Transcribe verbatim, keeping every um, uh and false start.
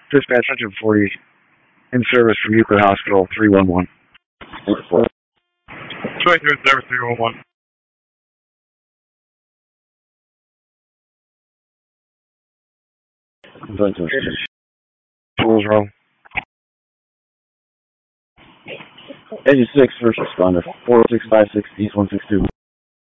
Dispatch one hundred forty in service from Euclid Hospital three one one. twenty-three in service three one one. Tools roll. eighty-six first responder, four six five six East one six two.